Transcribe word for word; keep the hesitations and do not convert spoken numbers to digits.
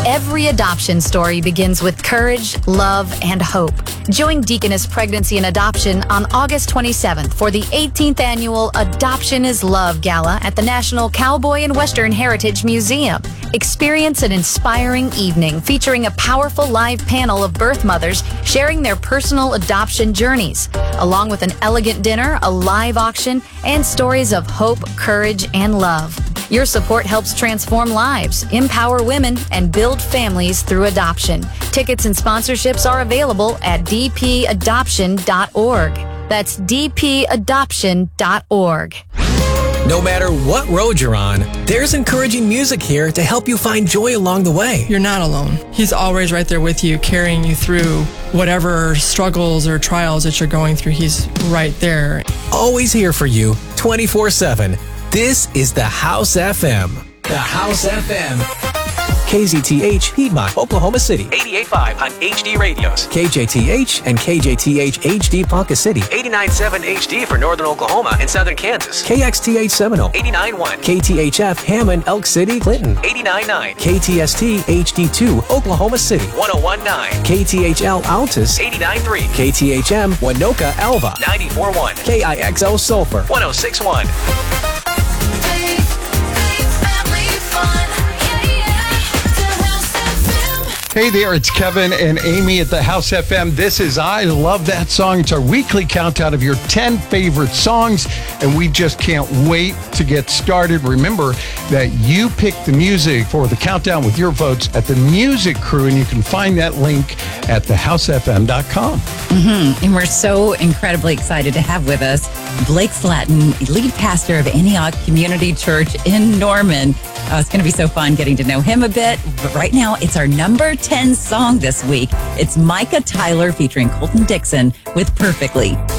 Every adoption story begins with courage, love, and hope. Join Deaconess Pregnancy and Adoption on August twenty-seventh for the eighteenth Annual Adoption is Love Gala at the National Cowboy and Western Heritage Museum. Experience an inspiring evening featuring a powerful live panel of birth mothers sharing their personal adoption journeys, along with an elegant dinner, a live auction, and stories of hope, courage, and love. Your support helps transform lives, empower women, and build families through adoption. Tickets and sponsorships are available at d p adoption dot org. That's d p adoption dot org. No matter what road you're on, there's encouraging music here to help you find joy along the way. You're not alone. He's always right there with you, carrying you through whatever struggles or trials that you're going through. He's right there. Always here for you, twenty-four seven. This is The House F M. The House F M. K Z T H, Piedmont, Oklahoma City. eighty-eight point five on H D Radios. K J T H and K J T H H D Ponca City. eighty-nine point seven H D for Northern Oklahoma and Southern Kansas. K X T H Seminole. eighty-nine point one. K T H F, Hammond, Elk City, Clinton. eighty-nine point nine. K T S T H D two, Oklahoma City. one oh one point nine. K T H L, Altus. eighty-nine point three. K T H M, Winoka, Alva. ninety-four point one. K I X O, Sulphur. one oh six point one. Hey there, it's Kevin and Amy at the House F M. This is I Love That Song. It's our weekly countdown of your ten favorite songs, and we just can't wait to get started. Remember that you pick the music for the countdown with your votes at the Music Crew, and you can find that link at the house f m dot com. Mm-hmm. And we're so incredibly excited to have with us Blake Slatton, lead pastor of Antioch Community Church in Norman. Uh, it's going to be so fun getting to know him a bit. But right now, it's our number ten song this week. It's Micah Tyler featuring Colton Dixon with Perfectly.